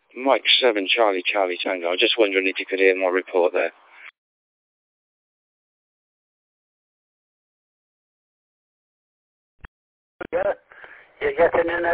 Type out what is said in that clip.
Mike 7 Charlie Tango. I was just wondering if you could hear my report there. Yeah, you're getting in